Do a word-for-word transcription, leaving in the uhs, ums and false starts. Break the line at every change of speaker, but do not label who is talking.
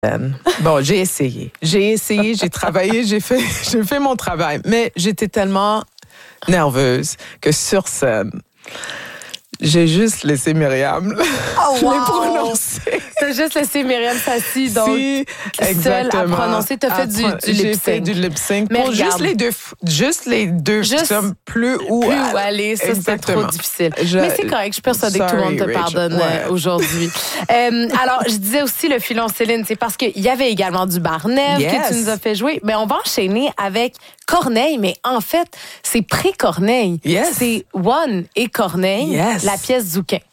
Bon, j'ai essayé. J'ai essayé, j'ai travaillé, j'ai fait, j'ai fait mon travail. Mais j'étais tellement nerveuse que sur scène, j'ai juste laissé Myriam.
Oh,
je
wow.
l'ai prononcé.
T'as juste laissé Myriam Sassi, donc
si,
seule à prononcer. T'as fait du, du
J'ai
lip-sync.
fait du lip-sync.
Mais
pour
regarde,
juste les deux, juste les deux
juste
sommes plus où,
plus où aller. Ça, c'était trop difficile.
Je,
Mais c'est correct. Je suis persuadée que tout le monde te
Rachel.
pardonne
Ouais.
aujourd'hui. euh, alors, je disais aussi le filon Céline, c'est parce qu'il y avait également du Barnève
Yes.
que tu nous as fait jouer. Mais on va enchaîner avec Corneille, mais en fait, c'est pré-Corneille.
Yes.
C'est One et Corneille,
Yes.
la pièce Zouquin.